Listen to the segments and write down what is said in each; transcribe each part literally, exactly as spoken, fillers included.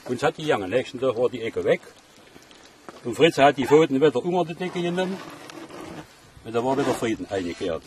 Und es hat die gegangen. Nächsten Tag war die Ecke weg. Und Fritz hat die Pfoten wieder unter die Decke genommen. Und da war wieder Frieden eingekehrt.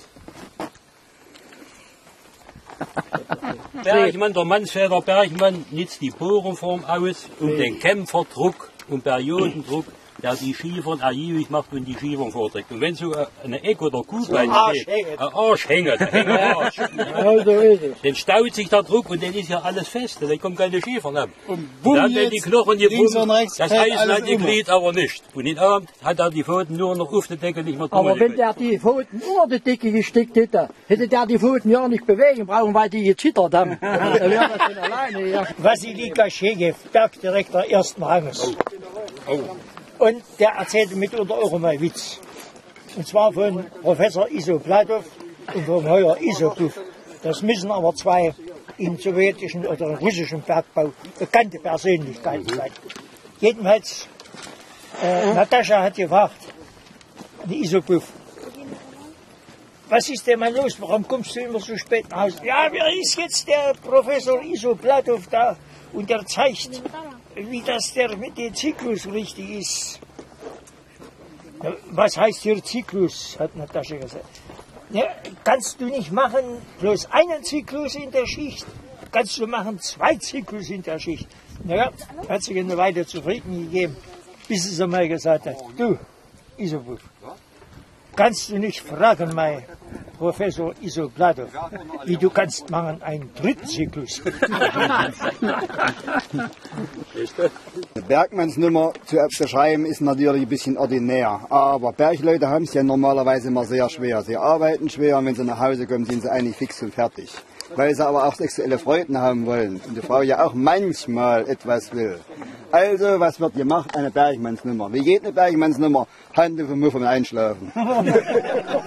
Bergmann, der Mannsväter Bergmann nutzt die Bohrenform aus, um den Kämpferdruck und Periodendruck, der die Schiefern ergiebig macht und die Schiefern vorträgt. Und wenn so eine Eck oder Kuhbein steht, ein Arsch hängt, ein Arsch, dann staut sich der Druck und dann ist ja alles fest, dann kommt keine Schiefern ab. Und dann werden die Knochen gebunden, das heißt hat die Glied aber nicht. Und in Abend hat er die Pfoten nur noch auf der Decke, nicht mehr Aber wenn der die Pfoten unter die Decke gesteckt hätte, hätte der die Pfoten ja nicht bewegen brauchen, weil die gezittert haben. Dann wäre das von alleine, ja. Wassili Gaschejew, Bergdirektor ersten Ranges. Oh. Und der erzählte mitunter auch immer Witz. Und zwar von Professor Isoplatov und von Heuer Isopov. Das müssen aber zwei im sowjetischen oder russischen Bergbau bekannte Persönlichkeiten sein. Jedenfalls, äh, Natascha hat gefragt, die Isopov, was ist denn mal los? Warum kommst du immer so spät nach Hause? Ja, wer ist jetzt der Professor Isoplatov da und der zeigt, wie das der mit dem Zyklus richtig ist. Ja, was heißt hier Zyklus, hat Natascha gesagt. Ja, kannst du nicht machen bloß einen Zyklus in der Schicht, kannst du machen zwei Zyklus in der Schicht. Naja, hat sich eine Weile zufrieden gegeben, bis sie mal gesagt hat, du, Isopov, kannst du nicht fragen, mein Professor Isoplatov, wie du kannst machen einen dritten Zyklus. Eine Bergmannsnummer zu beschreiben ist natürlich ein bisschen ordinär, aber Bergleute haben es ja normalerweise immer sehr schwer. Sie arbeiten schwer und wenn sie nach Hause kommen, sind sie eigentlich fix und fertig. Weil sie aber auch sexuelle Freuden haben wollen und die Frau ja auch manchmal etwas will. Also, was wird gemacht? Eine Bergmannsnummer. Wie geht eine Bergmannsnummer? Hand auf den Muff und Einschlafen.